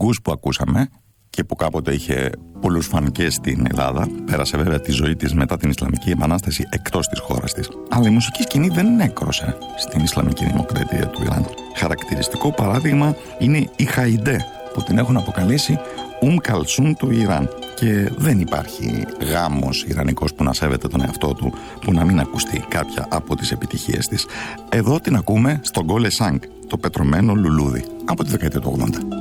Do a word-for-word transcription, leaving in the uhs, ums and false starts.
Γκους που ακούσαμε και που κάποτε είχε πολλούς φαν και στην Ελλάδα, πέρασε βέβαια τη ζωή της μετά την Ισλαμική Επανάσταση εκτός της χώρας της. Αλλά η μουσική σκηνή δεν νέκρωσε στην Ισλαμική Δημοκρατία του Ιράν. Χαρακτηριστικό παράδειγμα είναι η Χαϊντέ, που την έχουν αποκαλέσει Ουμ Καλσούμ του Ιράν. Και δεν υπάρχει γάμος ιρανικός που να σέβεται τον εαυτό του που να μην ακουστεί κάποια από τις επιτυχίες της. Εδώ την ακούμε στο Γκόλε Σάνγκ, το πετρωμένο λουλούδι, από τη δεκαετία του ογδόντα.